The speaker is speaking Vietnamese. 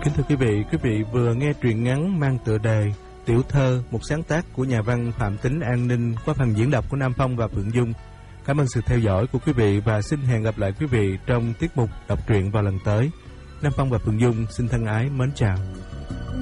Kính thưa quý vị vừa nghe truyện ngắn mang tựa đề Tiểu Thơ, một sáng tác của nhà văn Phạm Tính An Ninh qua phần diễn đọc của Nam Phong và Phượng Dung. Cảm ơn sự theo dõi của quý vị và xin hẹn gặp lại quý vị trong tiết mục đọc truyện vào lần tới. Nam Phong và Phượng Dung xin thân ái mến chào.